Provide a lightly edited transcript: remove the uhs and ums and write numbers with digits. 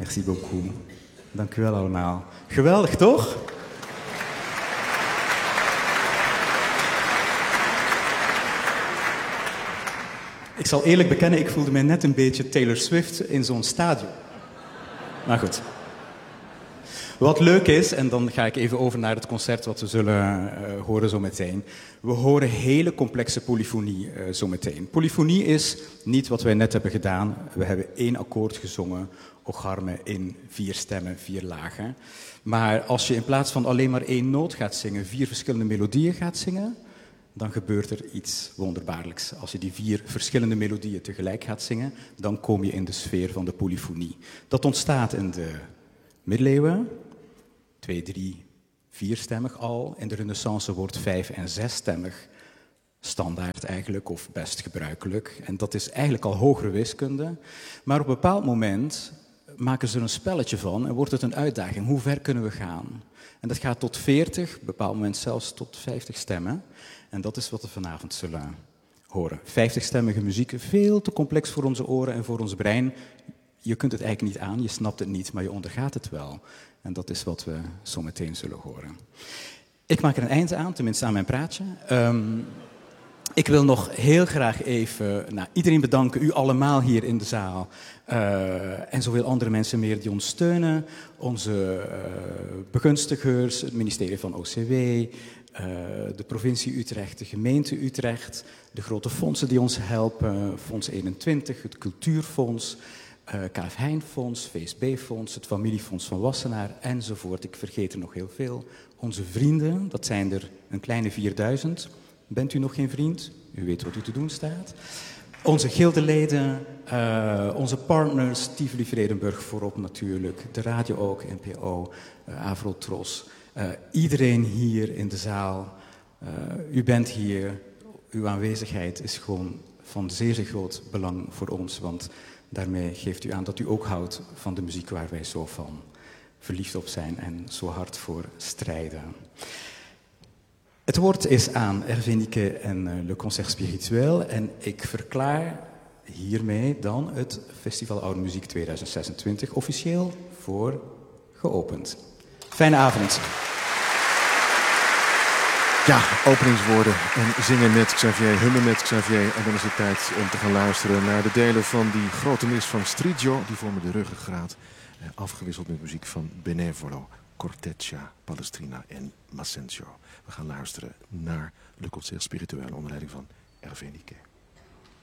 Merci beaucoup. Dank u wel allemaal. Geweldig, toch? Ik zal eerlijk bekennen, ik voelde mij net een beetje Taylor Swift in zo'n stadion. Maar goed. Wat leuk is, en dan ga ik even over naar het concert wat we zullen horen zometeen. We horen hele complexe polyfonie zometeen. Polyfonie is niet wat wij net hebben gedaan. We hebben 1 akkoord gezongen, ocharme in 4 stemmen, 4 lagen. Maar als je in plaats van alleen maar 1 noot gaat zingen, 4 verschillende melodieën gaat zingen, dan gebeurt er iets wonderbaarlijks. Als je die 4 verschillende melodieën tegelijk gaat zingen, dan kom je in de sfeer van de polyfonie. Dat ontstaat in de middeleeuwen, 2, 3, 4-stemmig al. In de Renaissance wordt 5- en 6-stemmig standaard eigenlijk, of best gebruikelijk. En dat is eigenlijk al hogere wiskunde. Maar op een bepaald moment maken ze er een spelletje van en wordt het een uitdaging. Hoe ver kunnen we gaan? En dat gaat tot 40, op een bepaald moment zelfs tot 50 stemmen. En dat is wat we vanavond zullen horen. 50-stemmige muziek, veel te complex voor onze oren en voor ons brein. Je kunt het eigenlijk niet aan, je snapt het niet, maar je ondergaat het wel. En dat is wat we zo meteen zullen horen. Ik maak er een eind aan, tenminste aan mijn praatje. Ik wil nog heel graag even iedereen bedanken, u allemaal hier in de zaal. En zoveel andere mensen meer die ons steunen. Onze begunstigers, het ministerie van OCW, de provincie Utrecht, de gemeente Utrecht, de grote fondsen die ons helpen, Fonds 21, het Cultuurfonds, KF Heijnfonds, VSB-fonds, het Familiefonds van Wassenaar enzovoort. Ik vergeet er nog heel veel. Onze vrienden, dat zijn er een kleine 4000. Bent u nog geen vriend? U weet wat u te doen staat. Onze gildeleden, onze partners, Tivoli Vredenburg voorop natuurlijk, de radio ook, NPO, Avrotros. Iedereen hier in de zaal, u bent hier, uw aanwezigheid is gewoon van zeer groot belang voor ons, want daarmee geeft u aan dat u ook houdt van de muziek waar wij zo van verliefd op zijn en zo hard voor strijden. Het woord is aan Hervé Niquet en Le Concert Spirituel en ik verklaar hiermee dan het Festival Oude Muziek 2026 officieel voor geopend. Fijne avond. Ja, openingswoorden en zingen met Xavier, hummen met Xavier. En dan is het tijd om te gaan luisteren naar de delen van die grote mis van Striggio. Die vormen de ruggengraat, afgewisseld met muziek van Benevolo, Corteccia, Palestrina en Massencio. We gaan luisteren naar Le Concert Spirituel onder leiding van Hervé Niquet.